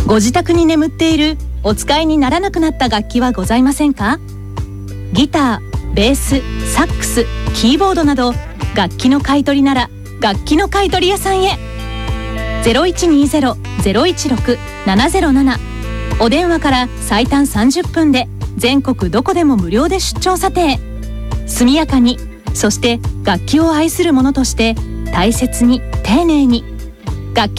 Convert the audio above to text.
ご自宅に眠っているお使いにならなくなった楽器はございませんか？ギター、ベース、サックス、キーボードなど楽器の買い取りなら楽器の買い取り屋さんへ。 0120-016-707 お電話から最短30分で全国どこでも無料で出張査定。速やかに、そして楽器を愛する者として大切に丁寧に